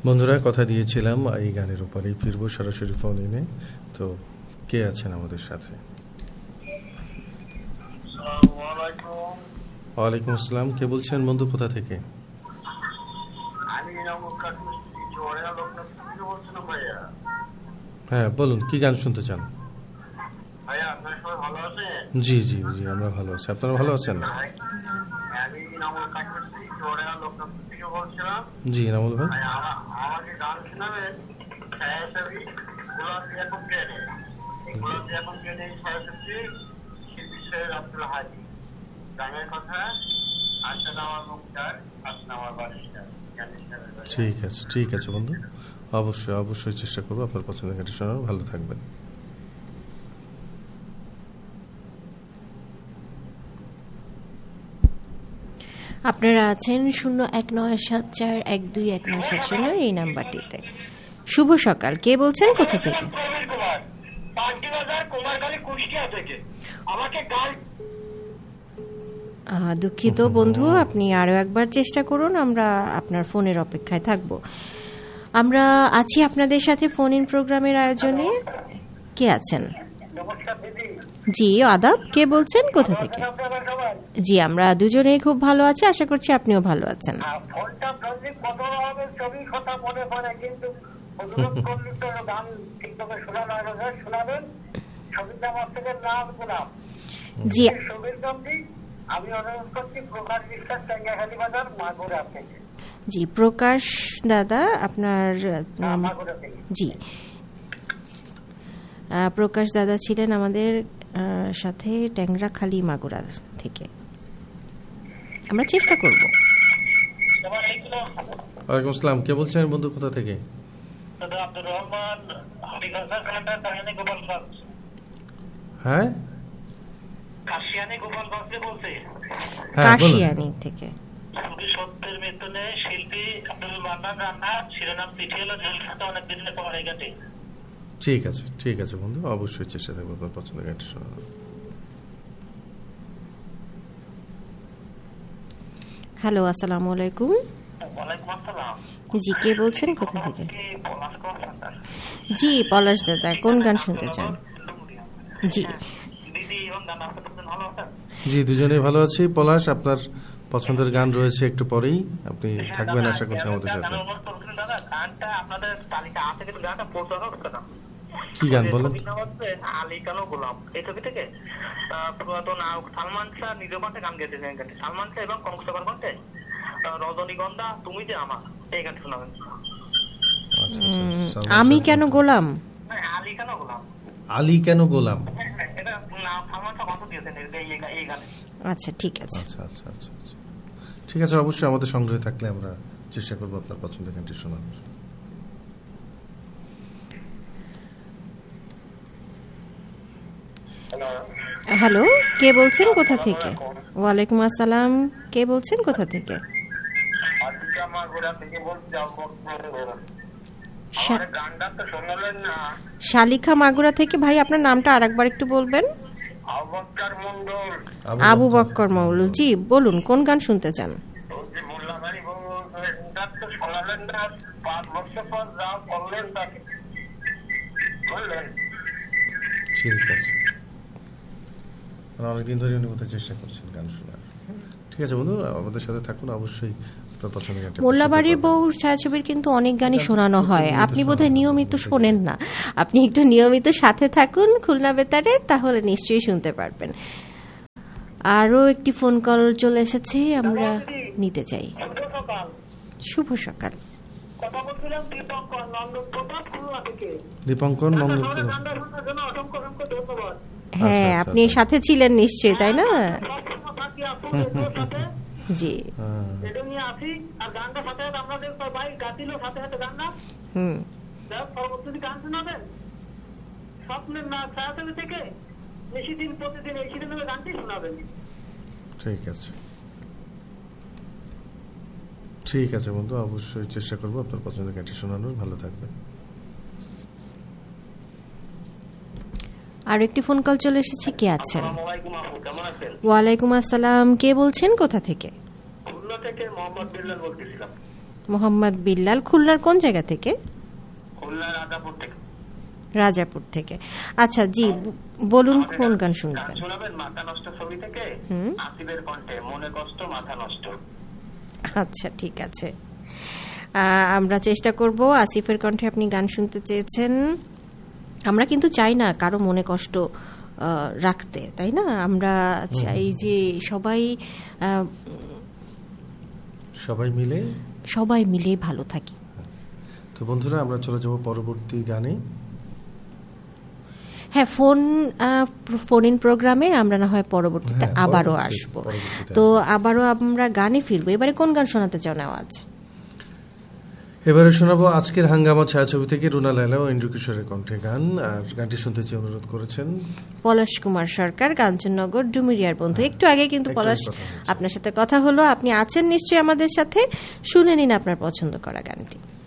বন্ধুরা, কথা দিয়েছিলাম এই গানের উপরেই ফিরবো সরাসরি ফোন ইনে। তো কে আছেন আমাদের সাথে? ওয়ালাইকুম আসসালাম। কে বলছেন বন্ধু, কোথা থেকে? হ্যাঁ বলুন, কি গান শুনতে চান? জি জি জি, আমরা ভালো আছি। আপনারা ভালো আছেন? জি নামুল ভাই, ঠিক আছে ঠিক আছে বন্ধু, অবশ্যই অবশ্যই চেষ্টা করবো আপনার পছন্দের গানটি শোনার। ভালো থাকবেন। আপনারা আছেন 0197412197 এই নাম্বারটিতে। শুভ সকাল। কে বলছেন, কোথা থেকে? দুঃখিত বন্ধু, আপনি আরো একবার চেষ্টা করুন, আমরা আপনার ফোনের অপেক্ষায় থাকব। আমরা আছি আপনাদের সাথে ফোন ইন প্রোগ্রামের আয়োজনে। কে আছেন? জি আদাব। কে বলছেন, কোথা থেকে? জি আমরা দুজনেই খুব ভালো আছি, আশা করছি আপনিও ভালো আছেন। জি আমি অনুরোধ করছি প্রকাশ বিশ্বাস টাঙ্গাইখালী বাজার মাগুরা থেকে। জি প্রকাশ দাদা, আপনার জি প্রকাশ দাদা ছিলেন আমাদের সাথে ট্যাংরাখালী মাগুরা থেকে। আমরা চেষ্টা করব। ওয়ালাইকুম আসসালাম। কে বলছেন বন্ধু, কোথা থেকে? আব্দুর রহমান, হ্যাঁ কাশিয়ানি গোপালগঞ্জে বলছি। কাশিয়ানি থেকে। সত্যের মৃত্যু নেই, শিল্পী আব্দুল মান্নান রান্না, শিরোনাম চিঠি হলো অনেক দিনের পর এই গানটি। ঠিক আছে ঠিক আছে বন্ধু, অবশ্যই চেষ্টা করবো আপনার পছন্দের গানটি শোনার। হ্যালো, আসসালামু আলাইকুম। ওয়ালাইকুম আসসালাম। জি কে বলছেন, কোথা থেকে? জি পলাশ দাদা, কোন গান শুনতে চান? জি জি দুজনেই ভালো আছি। পলাশ, আপনার পছন্দের গান রয়েছে একটু পরেই, আপনি থাকবেন আশা করছি আমাদের সাথে। কি গান বলেন? আলী কানো গোলাম, এই ছবি থেকে পুরাতন সালমান শাহ নিজ কণ্ঠে গান গেয়েছেন। সালমান শাহ এবং কংসবার কণ্ঠে রজনীগন্ধা তুমি যে আমার, এই গানটি শোনাবেন। আমি কেন গোলাম? আলী কেন গোলাম? আলী কেন গোলাম? আচ্ছা ঠিক আছে। আচ্ছা আচ্ছা আচ্ছা আচ্ছা ঠিক আছে, অবশ্যই আমাদের সংগ্রহে থাকলে আমরা চেষ্টা করবো আপনার পছন্দের গানটি শোনানোর। হ্যালো, কে বলছেন, কোথা থেকে? ওয়ালাইকুম আসসালাম। কে বলছেন, কোথা থেকে? শালিখা মাগুরা থেকে। ভাই আপনার নামটা আরেকবার একটু বলবেন। আবু বক্কর মৌল। জি বলুন, কোন গান শুনতে চান? ঠিক আছে, অনেকদিন ধরে উনি কোথায় চেষ্টা করছেন গান শোনার। ঠিক আছে বন্ধু, আমাদের সাথে থাকুন, অবশ্যই মোল্লাবাড়ির বউ ছায়াছবির কিন্তু অনেক গানই শোনানো হয়, আপনি বোধহয় নিয়মিত শোনেন না। আপনি একটু নিয়মিত সাথে থাকুন খুলনা বেতারের, তাহলে নিশ্চয়ই শুনতে পারবেন। আরো একটি ফোন কল চলে এসেছে, আমরা নিতে চাই। শুভ সকাল। দীপঙ্কর নন্দন। হ্যাঁ আপনি সাথে ছিলেন নিশ্চয়ই, তাই না? জি ঠিক আছে ঠিক আছে বন্ধু, অবশ্যই চেষ্টা করবো আপনার পছন্দের গানটি শোনানোর। ভালো থাকবেন। আর একটি ফোন কল চলে এসেছে, কে আছেন? ওয়ালাইকুম আসসালাম। কে বলছেন, কোথা থেকে? খুলনা থেকে মোহাম্মদ বিল্লাল বলতেছিলাম। মোহাম্মদ বিল্লাল, খুলনার কোন জায়গা থেকে? খুলনা রাজাপুর থেকে। রাজাপুর থেকে। আচ্ছা জি, বলুন কোন গান গান শুনবেন? শোনাবেন মাথা নষ্ট ছবি থেকে, আসিফের কণ্ঠে মনে কষ্ট মাথা নষ্ট। আচ্ছা ঠিক আছে, আমরা চেষ্টা করব। আসিফের কণ্ঠে আপনি গান শুনতে চেয়েছেন। আমরা কিন্তু চাই না কারো মনে কষ্ট রাখতে, তাই না? আমরা চাই যে সবাই মিলে ভালো থাকি। তো বন্ধুরা, আমরা চলে যাব পরবর্তী গানে। হ্যাঁ, ফোন ইন প্রোগ্রামে আমরা না হয় পরবর্তীতে আবারও আসবো। তো আবারও আমরা গানে ফিরবো। এবারে কোন গান শোনাতে চাও নেওয়াজ? এবারে শোনাবো আজকের হাঙ্গামা ছায়াছবি থেকে রুনা লায়লা ও ইন্দ্র কিশোরের কণ্ঠে গান। আর গানটি শুনতে চেয়ে অনুরোধ করেছেন পলাশ কুমার সরকার, কাঞ্চননগর ডুমুরিয়ার বন্ধু। একটু আগে কিন্তু পলাশ আপনার সাথে কথা হলো। আপনি আছেন নিশ্চয়ই আমাদের সাথে, শুনে নিন আপনার পছন্দ করা গানটি।